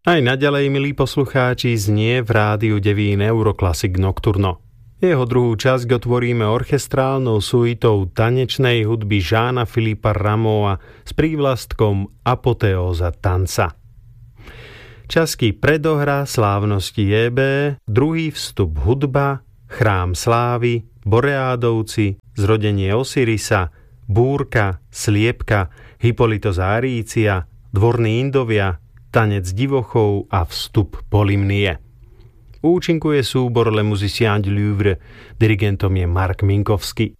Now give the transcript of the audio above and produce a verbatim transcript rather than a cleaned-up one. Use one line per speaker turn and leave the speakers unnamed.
Aj naďalej, milí poslucháči, znie v rádiu Devín Euroclassic Nocturno. Jeho druhú časť otvoríme orchestrálnou suitou tanečnej hudby Jeana Philippa Rameaua s prívlastkom Apoteóza tanca. Časky predohra slávnosti J B, druhý vstup hudba, chrám slávy, Boreádovci, zrodenie Osirisa, búrka, sliepka, Hippolytos Arícia, dvorní Indovia, tanec divochov a vstup Polymnie. Účinkuje súbor Le Musiciens du Louvre, dirigentom je Mark Minkowski.